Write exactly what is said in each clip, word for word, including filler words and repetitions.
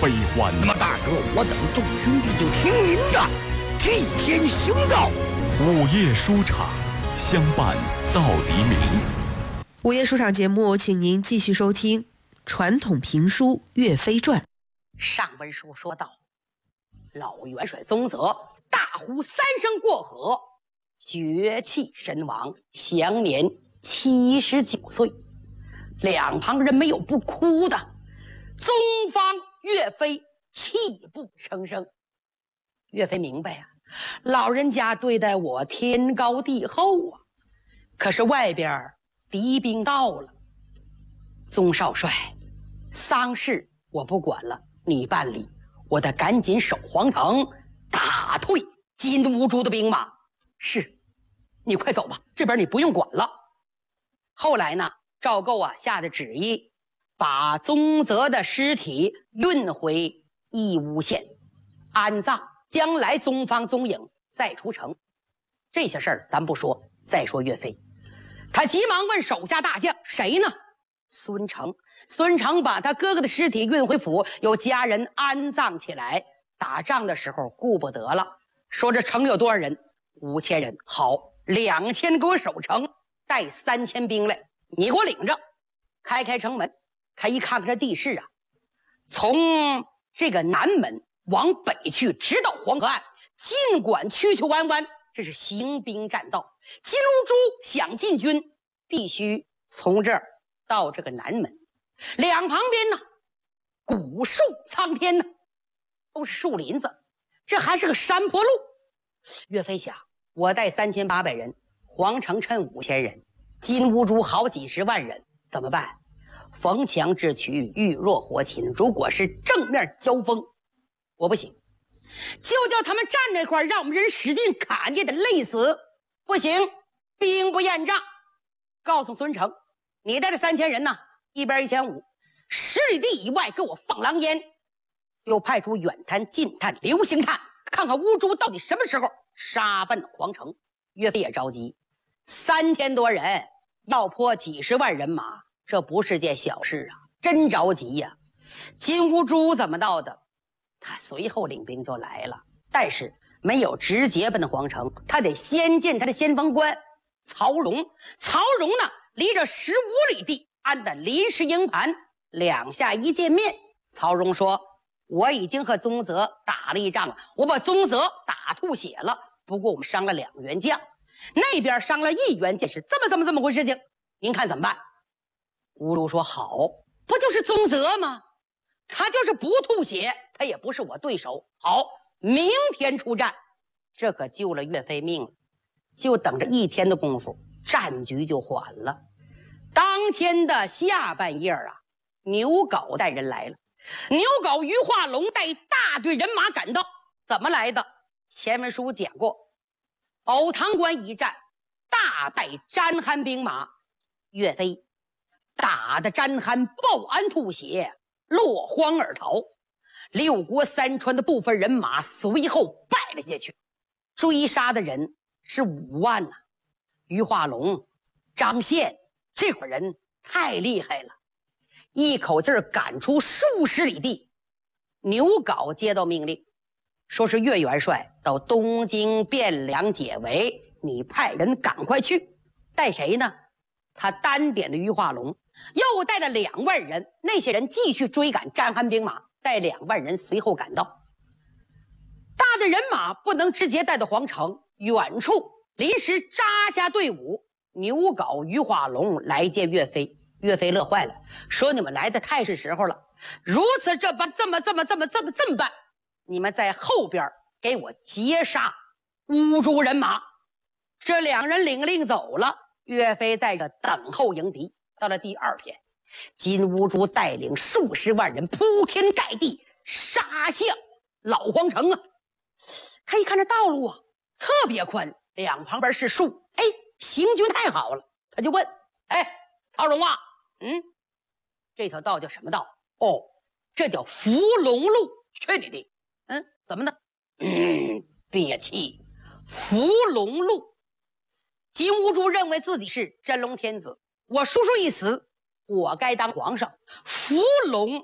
悲欢。 那么大哥，我等众兄弟就听您的，替天行道。 午夜书场，相伴到黎明。 午夜书场节目，请您继续收听传统评书《岳飞传》。 上文书说到，老元帅宗泽大呼三声过河，绝气身亡，享年七十九岁。两旁人没有不哭的，宗方岳飞泣不成声。岳飞明白啊，老人家对待我天高地厚啊，可是外边敌兵到了。宗少帅，丧事我不管了，你办理，我得赶紧守皇城，打退金兀术的兵马。是，你快走吧，这边你不用管了。后来呢，赵构啊下的旨意，把宗泽的尸体运回义乌县安葬，将来宗方宗颖再出城。这些事儿咱不说，再说岳飞，他急忙问手下大将，谁呢？孙承。孙承把他哥哥的尸体运回府，有家人安葬起来。打仗的时候顾不得了，说这城里有多少人？五千人。好，两千给我守城，带三千兵来，你给我领着。开开城门，他一看看这地势啊，从这个南门往北去，直到黄河岸，尽管曲曲弯弯，这是行兵栈道。金兀术想进军，必须从这儿到这个南门，两旁边呢古树苍天呢，都是树林子，这还是个山坡路。岳飞想，我带三千八百人，皇城趁五千人，金兀术好几十万人，怎么办？逢强制取，遇弱活擒。如果是正面交锋，我不行，就叫他们站那块，让我们人使劲砍，也得累死。不行，兵不厌诈。告诉孙承，你带着三千人呢，一边一千五，十里地以外给我放狼烟。又派出远探、近探、流星探，看看乌珠到底什么时候杀奔皇城。岳飞也着急，三千多人要破几十万人马，这不是件小事啊，真着急呀、啊。金兀术怎么到的？他随后领兵就来了，但是没有直接奔皇城，他得先见他的先锋官曹荣。曹荣呢，离着十五里地安的临时营盘，两下一见面，曹荣说，我已经和宗泽打了一仗了，我把宗泽打吐血了，不过我们伤了两员将，那边伤了一员将，是这么这么这么回事情，您看怎么办？乌鲁说，好，不就是宗泽吗？他就是不吐血，他也不是我对手。好，明天出战。这可救了岳飞命了，就等着一天的功夫，战局就缓了。当天的下半夜啊，牛皋带人来了。牛皋于化龙带大队人马赶到，怎么来的？前文书讲过，藕塘关一战，大败詹憨兵马，岳飞打的詹憨报鞍吐血，落荒而逃。六国三川的部分人马随后败了下去，追杀的人是五万呐、啊。于化龙、张宪这伙人太厉害了，一口气儿赶出数十里地。牛皋接到命令，说是岳元帅到东京汴梁解围，你派人赶快去。带谁呢？他单点的于化龙，又带了两万人，那些人继续追赶詹憨兵马，带两万人随后赶到。大的人马不能直接带到皇城，远处临时扎下队伍。牛皋、于化龙来见岳飞，岳飞乐坏了，说你们来的太是时候了，如此这般这么这么这么这么这么办，你们在后边给我截杀乌珠人马。这两人领令走了，岳飞在这等候迎敌。到了第二天，金兀术带领数十万人铺天盖地杀向老皇城啊。他一看这道路啊特别宽，两旁边是树，哎，行军太好了。他就问，哎，曹荣啊，嗯，这条道叫什么道？哦，这叫伏龙路。去你的，嗯，怎么呢？嗯，憋气。伏龙路。金兀术认为自己是真龙天子，我叔叔一死，我该当皇上。伏龙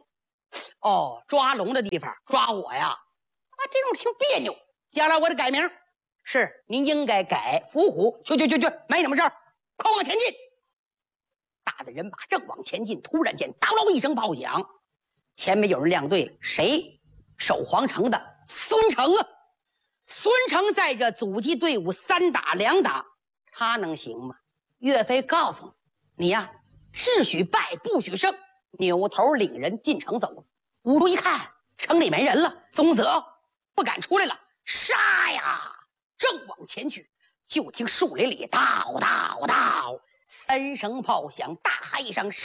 哦，抓龙的地方抓我呀？啊，这种挺别扭，将来我得改名。是，您应该改伏虎。去去去去，没什么事儿，快往前进。大的人马正往前进，突然间，当啷一声炮响，前面有人亮队了，谁？守皇城的孙成啊！孙成在这阻击队伍三打两打，他能行吗？岳飞告诉你，你呀，只许败不许胜。扭头领人进城走。吴珠一看城里没人了，宗泽不敢出来了，杀呀！正往前去，就听树林里叨叨叨，三声炮响，大喊一声杀！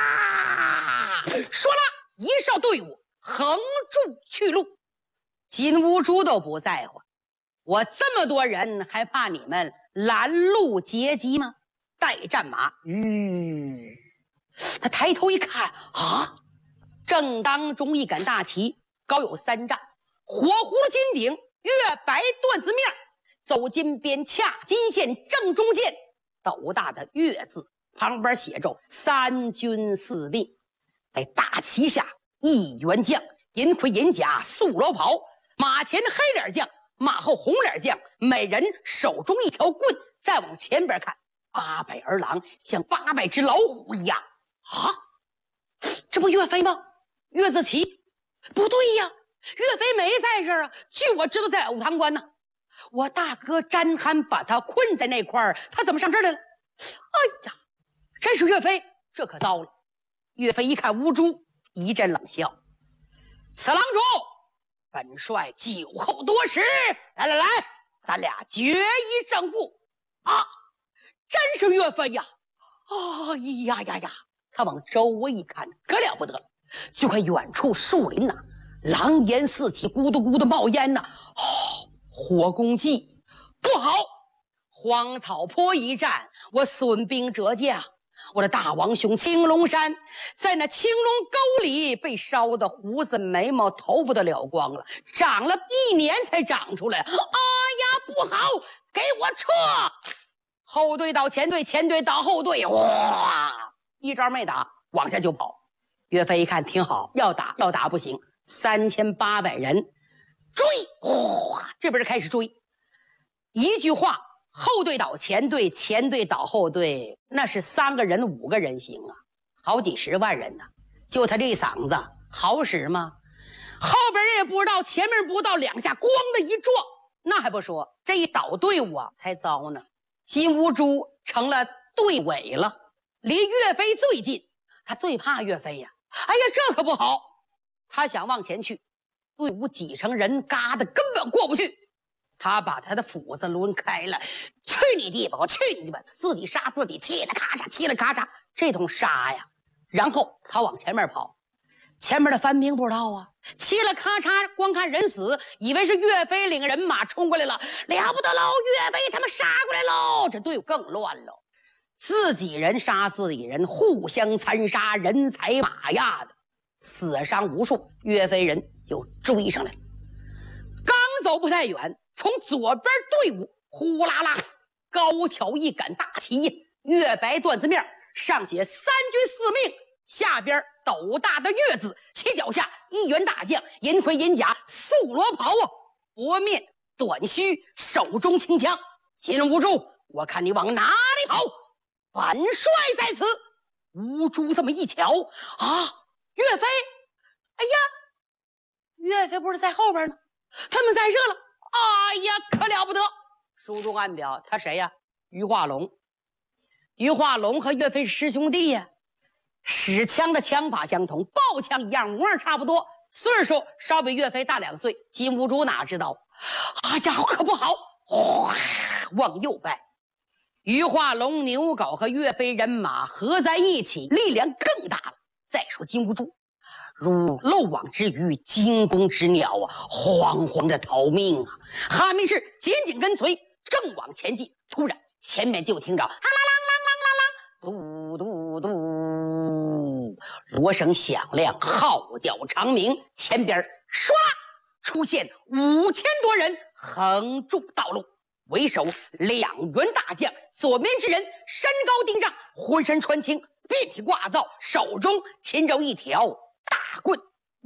说了一哨队伍横住去路。金兀术都不在乎，我这么多人还怕你们拦路截击吗？带战马，吁、嗯！他抬头一看啊，正当中一杆大旗，高有三丈，火葫芦金顶，月白缎子面，走金边，恰金线正中间，斗大的月字，旁边写着三军四命。在大旗下，一员将，银盔银甲，素罗袍，马前黑脸将，马后红脸将，每人手中一条棍。再往前边看，八百儿郎像八百只老虎一样啊！这不岳飞吗？岳自齐？不对呀，岳飞没在这儿啊！据我知道，在藕塘关呢。我大哥詹憨把他困在那块儿，他怎么上这儿来了？哎呀，真是岳飞！这可糟了！岳飞一看乌珠，一阵冷笑：“此郎主，本帅酒后多时，来来来，咱俩决一胜负啊！”真是岳飞呀！哎呀呀呀！他往周围一看，可了不得了，就看远处树林呐、啊，狼烟四起，咕嘟咕嘟冒烟呐、啊，哦，火攻击不好！荒草坡一战，我损兵折将，我的大王兄青龙山在那青龙沟里被烧的胡子眉毛头发都了光了，长了一年才长出来。哎呀，不好，给我撤！后队倒前队，前队倒后队，哇！一招没打，往下就跑。岳飞一看挺好，要打要打不行，三千八百人追，哇！这边开始追。一句话，后队倒前队，前队倒后队，那是三个人五个人行啊，好几十万人呢、啊。就他这嗓子好使吗？后边人也不知道，前面不到两下，咣的一撞，那还不说，这一倒队伍啊才糟呢。金兀术成了队尾了，离岳飞最近，他最怕岳飞呀。哎呀，这可不好！他想往前去，队伍挤成人嘎的，根本过不去。他把他的斧子抡开了，去你地吧，我去你地吧，自己杀自己，嘁了咔嚓，嘁了咔嚓，这通杀呀！然后他往前面跑，前面的番兵不知道啊，嘁了咔嚓，光看人死，以为是岳飞领人马冲过来了，了不得喽！岳飞他们杀过来喽，这队伍更乱喽，自己人杀自己人，互相残杀，人财马压的，死伤无数。岳飞人又追上来了，刚走不太远，从左边队伍呼啦啦高挑一杆大旗，月白缎子面，上写三军四命，下边斗大的月字，旗脚下一员大将，银盔银甲，素罗袍啊，薄面短须，手中轻枪。金兀术，我看你往哪里跑？本帅在此。兀术这么一瞧啊，岳飞，哎呀，岳飞不是在后边呢，他们在这了。哎呀，可了不得！书中暗表他谁呀？于化龙。于化龙和岳飞是师兄弟呀，使枪的枪法相同，抱枪一样，模样差不多，岁数稍比岳飞大两岁。金兀术哪知道？哎呀，可不好！哇，往右掰。于化龙、牛皋和岳飞人马合在一起，力量更大了。再说金兀术，如漏网之鱼，惊弓之鸟啊，惶惶的逃命啊！哈密士紧紧跟随，正往前进。突然，前面就听着“啷啷啷啷啷啷啷”，嘟嘟嘟，锣声响亮，号角长鸣。前边唰出现五千多人，横住道路。为首两员大将，左边之人身高丁丈，浑身穿青，遍体挂造，手中擒着一条大棍。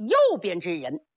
右边之人